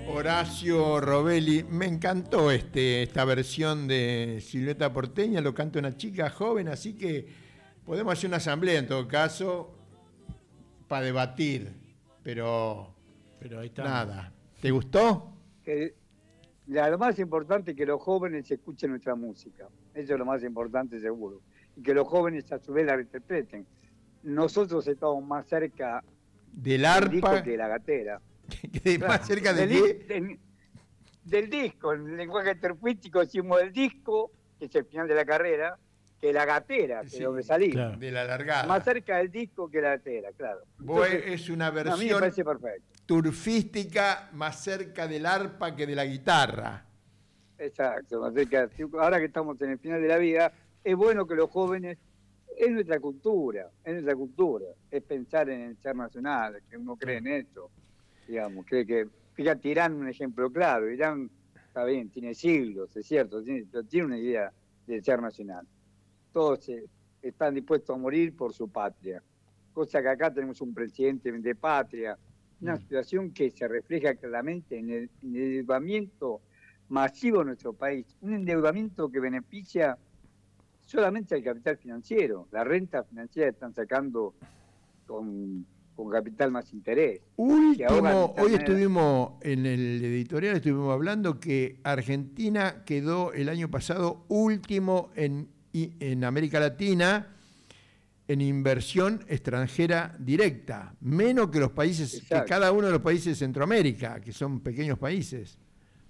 Horacio Robelli, me encantó esta versión de Silueta Porteña, lo canta una chica joven, así que podemos hacer una asamblea en todo caso para debatir, pero Pero ahí está. nada. ¿Te gustó? Lo más importante es que los jóvenes escuchen nuestra música. Eso es lo más importante, seguro. Y que los jóvenes a su vez la reinterpreten. Nosotros estamos más cerca Del del disco arpa. que de la gatera. ¿Más cerca de Del- qué? del disco, en el lenguaje terpístico decimos del disco, que es el final de la carrera, que la gatera, que Sí, es donde salimos. claro. De la largada. Más cerca del disco que la gatera, claro. Es una a mí me versión parece perfecto. turfística más cerca del arpa que de la guitarra. Exacto, más cerca. Ahora que estamos en el final de la vida, es bueno que los jóvenes, es nuestra cultura, es pensar en el ser nacional, que uno cree en eso, digamos, cree que, fíjate, Irán un ejemplo claro, Irán, está bien, tiene siglos, es cierto, pero tiene una idea del ser nacional. Todos están dispuestos a morir por su patria, cosa que acá tenemos un presidente de patria, una situación que se refleja claramente en el endeudamiento masivo en nuestro país, un endeudamiento que beneficia solamente al capital financiero, la renta financiera están sacando con capital más interés. Que ahogan de Último, tal hoy manera. estuvimos en el editorial, estuvimos hablando que Argentina quedó el año pasado último en América Latina en inversión extranjera directa, menos que los países, Exacto. que cada uno de los países de Centroamérica, que son pequeños países.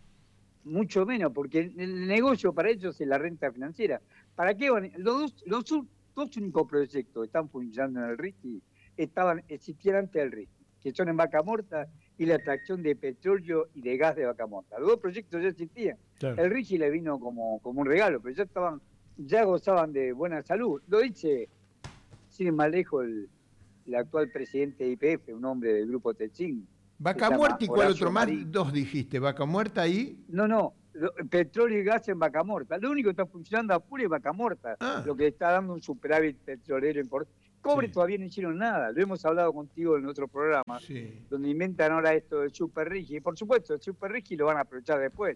Mucho menos, porque el negocio para ellos es la renta financiera. ¿Para qué van? Los dos únicos proyectos que están funcionando en el RIGI existían antes del RIGI, que son en Vaca Muerta y la extracción de petróleo y de gas de Vaca Muerta. Los dos proyectos ya existían. Claro. El RIGI le vino como un regalo, pero ya gozaban de buena salud. Lo dice, sin ir más lejos, el actual presidente de YPF, un hombre del grupo Techín. Vaca Se Muerta llama y cuál Horacio otro más, Marín. dos dijiste, Vaca Muerta y... No, petróleo y gas en Vaca Muerta. Lo único que está funcionando a full es Vaca Muerta, lo que está dando un superávit petrolero importante. Cobre Sí. todavía no hicieron nada, lo hemos hablado contigo en otro programa, Sí. donde inventan ahora esto del Super Rigi. Y por supuesto, el Super Rigi lo van a aprovechar después.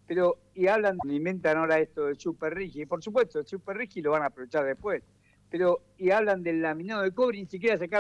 Inventan ahora esto del Super Rigi. Y por supuesto, el Super Rigi lo van a aprovechar después. Y hablan del laminado de cobre y ni siquiera sacaron